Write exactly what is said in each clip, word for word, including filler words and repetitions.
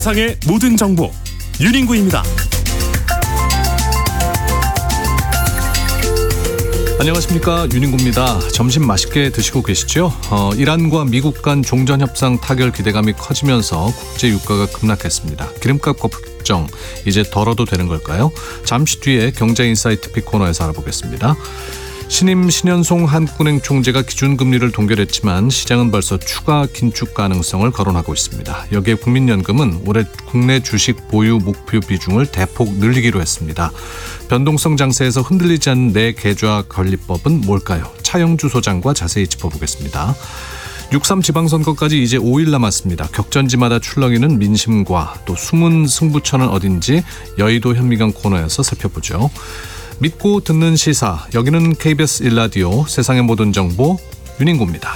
세상의 모든 정보 윤인구입니다. 안녕하십니까, 윤인구입니다. 점심 맛있게 드시고 계시죠? 어, 이란과 미국 간 종전협상 타결 기대감이 커지면서 국제 유가가 급락했습니다. 기름값 걱정 이제 덜어도 되는 걸까요? 잠시 뒤에 경제인사이트 픽 코너에서 알아보겠습니다. 신임 신현송 한국은행 총재가 기준금리를 동결했지만 시장은 벌써 추가 긴축 가능성을 거론하고 있습니다. 여기에 국민연금은 올해 국내 주식 보유 목표 비중을 대폭 늘리기로 했습니다. 변동성 장세에서 흔들리지 않는 내 계좌 관리법은 뭘까요? 차영주 소장과 자세히 짚어보겠습니다. 육삼 지방선거까지 이제 오 일 남았습니다. 격전지마다 출렁이는 민심과 또 숨은 승부처는 어딘지 여의도 현미경 코너에서 살펴보죠. 믿고 듣는 시사, 여기는 케이비에스 일 라디오 세상의 모든 정보 윤인구입니다.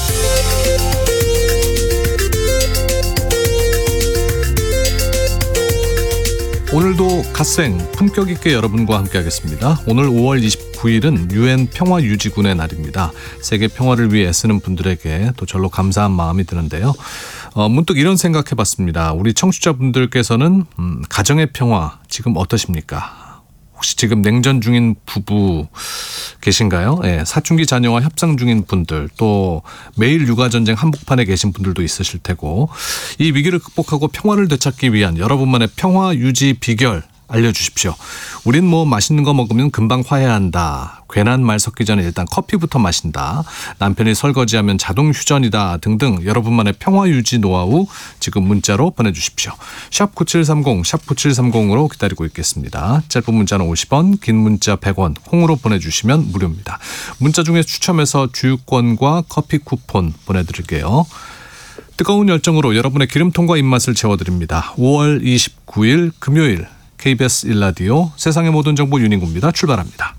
오늘도 갓생 품격 있게 여러분과 함께하겠습니다. 오늘 오월 이십구일은 유엔 평화유지군의 날입니다. 세계 평화를 위해 애쓰는 분들에게 또 절로 감사한 마음이 드는데요. 어, 문득 이런 생각해봤습니다. 우리 청취자분들께서는 음, 가정의 평화 지금 어떠십니까? 혹시 지금 냉전 중인 부부 계신가요? 예, 사춘기 자녀와 협상 중인 분들, 또 매일 육아전쟁 한복판에 계신 분들도 있으실 테고, 이 위기를 극복하고 평화를 되찾기 위한 여러분만의 평화 유지 비결 알려주십시오. 우린 뭐 맛있는 거 먹으면 금방 화해한다. 괜한 말 섞기 전에 일단 커피부터 마신다. 남편이 설거지하면 자동 휴전이다. 등등 여러분만의 평화 유지 노하우 지금 문자로 보내주십시오. 샵 구칠삼공, 샵 구칠삼공으로 기다리고 있겠습니다. 짧은 문자는 오십 원, 긴 문자 백 원, 콩으로 보내주시면 무료입니다. 문자 중에 추첨해서 주유권과 커피 쿠폰 보내드릴게요. 뜨거운 열정으로 여러분의 기름통과 입맛을 채워드립니다. 오월 이십구일 금요일 케이비에스 일 라디오 세상의 모든 정보 윤인구입니다. 출발합니다.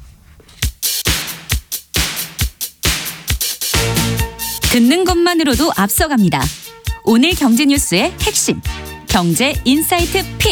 듣는 것만으로도 앞서갑니다. 오늘 경제 뉴스의 핵심, 경제 인사이트 픽.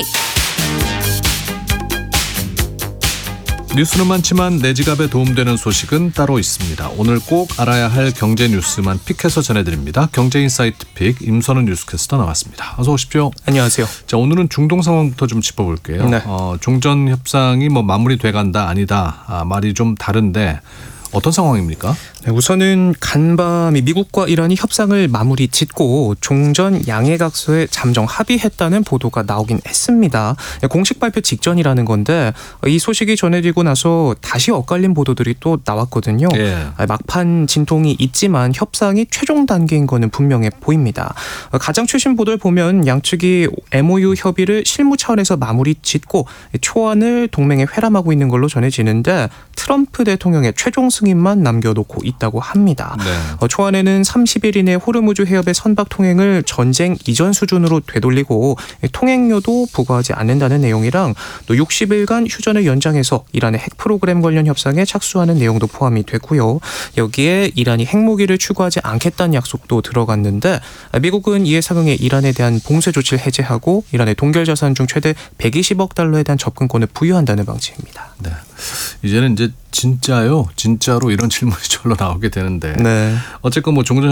뉴스는 많지만 내 지갑에 도움되는 소식은 따로 있습니다. 오늘 꼭 알아야 할 경제 뉴스만 픽해서 전해드립니다. 경제인사이트 픽 임선우 뉴스캐스터 나왔습니다. 어서 오십시오. 안녕하세요. 자, 오늘은 중동 상황부터 좀 짚어볼게요. 네. 어, 종전 협상이 뭐 마무리돼간다 아니다 아, 말이 좀 다른데 어떤 상황입니까? 네, 우선은 간밤이 미국과 이란이 협상을 마무리 짓고 종전 양해각서에 잠정 합의했다는 보도가 나오긴 했습니다. 네, 공식 발표 직전이라는 건데 이 소식이 전해지고 나서 다시 엇갈린 보도들이 또 나왔거든요. 예. 막판 진통이 있지만 협상이 최종 단계인 거는 분명해 보입니다. 가장 최신 보도를 보면 양측이 엠오유 협의를 실무 차원에서 마무리 짓고 초안을 동맹에 회람하고 있는 걸로 전해지는데 트럼프 대통령의 최종 승인만 남겨놓고 있다고 합니다. 네. 어, 초안에는 삼십 일 이내 호르무즈 해협의 선박 통행을 전쟁 이전 수준으로 되돌리고 통행료도 부과하지 않는다는 내용이랑 또 육십 일간 휴전을 연장해서 이란의 핵 프로그램 관련 협상에 착수하는 내용도 포함이 됐고요. 여기에 이란이 핵무기를 추구하지 않겠다는 약속도 들어갔는데 미국은 이에 상응해 이란에 대한 봉쇄 조치를 해제하고 이란의 동결 자산 중 최대 백이십억 달러에 대한 접근권을 부여한다는 방침입니다. 네. 이제는 이제 진짜요, 진짜로 이런 질문이 절로 나오게 되는데 네. 어쨌건 뭐 종전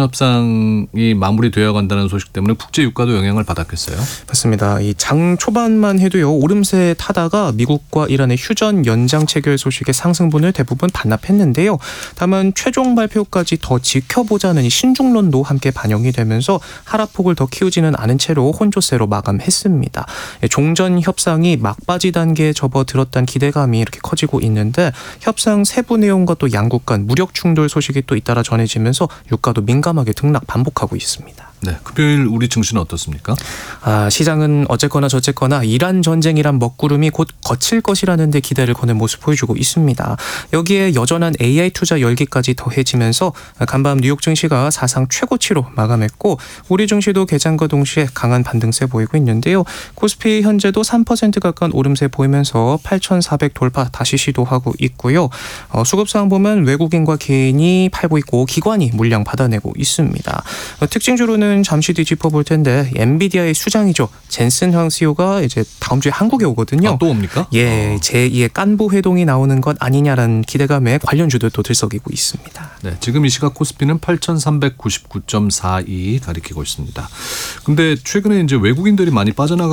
협상이 마무리되어 간다는 소식 때문에 국제 유가도 영향을 받았겠어요. 맞습니다. 이 장 초반만 해도요 오름세 타다가 미국과 이란의 휴전 연장 체결 소식에 상승분을 대부분 반납했는데요. 다만 최종 발표까지 더 지켜보자는 이 신중론도 함께 반영이 되면서 하락폭을 더 키우지는 않은 채로 혼조세로 마감했습니다. 종전 협상이 막바지 단계에 접어들었다는 기대감이 이렇게 커지고 있는데 협상 세부 내용과 또 양국 간 무력 충돌 소식이 또 잇따라 전해지면서 유가도 민감하게 등락 반복하고 있습니다. 네, 금요일 우리 증시는 어떻습니까? 아, 시장은 어쨌거나 저쨌거나 이란 전쟁이란 먹구름이 곧 거칠 것이라는 데 기대를 거는 모습 보여주고 있습니다. 여기에 여전한 에이아이 투자 열기까지 더해지면서 간밤 뉴욕 증시가 사상 최고치로 마감했고 우리 증시도 개장과 동시에 강한 반등세 보이고 있는데요. 코스피 현재도 삼 퍼센트 가까운 오름세 보이면서 팔천사백 돌파 다시 시도하고 있고요. 어, 수급상 보면 외국인과 개인이 팔고 있고 기관이 물량 받아내고 있습니다. 어, 특징주로는 소식은 잠시 뒤 짚어볼 텐데 엔비디아의 수장이죠. 젠슨 황 씨이오가 이제 다음 주에 한국에 오거든요. 아, 또 옵니까? 예, 어. 제이의 깐부 회동이 나오는 것 아니냐라는 기대감에 관련주들도 들썩이고 있습니다. 네, 지금 이 시각 코스피는 팔천삼백구십구 점 사이 가리키고 있습니다. 근데 최근에 이제 외국인들이 많이 빠져나가